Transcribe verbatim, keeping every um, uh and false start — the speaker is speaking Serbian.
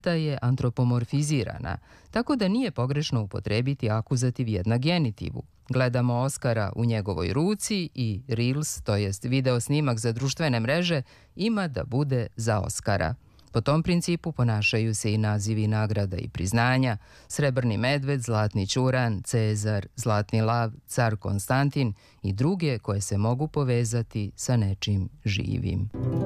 da je antropomorfizirana, tako da nije pogrešno upotrebiti akuzativ jedna genitivu. Gledamo Oskara u njegovoj ruci i Reels, to jest video snimak za društvene mreže, ima da bude za Oskara. Po tom principu ponašaju se i nazivi nagrada i priznanja: Srebrni medved, Zlatni ćuran, Cezar, Zlatni lav, Car Konstantin i druge koje se mogu povezati sa nečim živim.